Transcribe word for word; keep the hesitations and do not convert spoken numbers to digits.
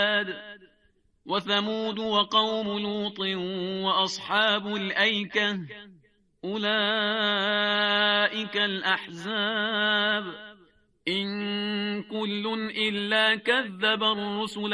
وثمود وقوم لوط وأصحاب الأيكة أولئك الأحزاب إن كل إلا كذب الرسل